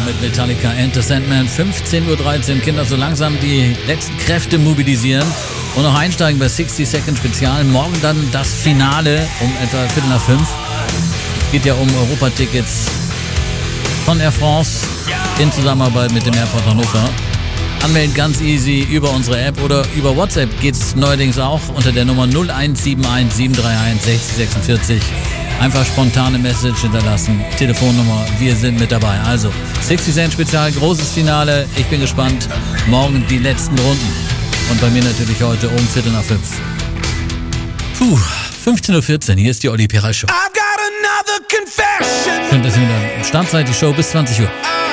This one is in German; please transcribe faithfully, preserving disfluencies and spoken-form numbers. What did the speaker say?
mit Metallica and the Sandman. fünfzehn Uhr dreizehn, Kinder, so langsam die letzten Kräfte mobilisieren und noch einsteigen bei sechzig Second Spezial. Morgen dann das Finale um etwa Viertel nach fünf. Geht ja um Europatickets von Air France in Zusammenarbeit mit dem Airport Hannover. Anmelden ganz easy über unsere App oder über WhatsApp geht's neuerdings auch unter der Nummer null eins sieben eins sieben drei eins sechzig sechsundvierzig. Einfach spontane Message hinterlassen. Telefonnummer, wir sind mit dabei. Also, sechzig Cent Spezial, großes Finale. Ich bin gespannt. Morgen die letzten Runden. Und bei mir natürlich heute um Viertel nach fünf. Puh, fünfzehn Uhr vierzehn, hier ist die Olli Piral Show. I've got another confession. Schön, dass ihr wieder am Start seid, die Show bis zwanzig Uhr.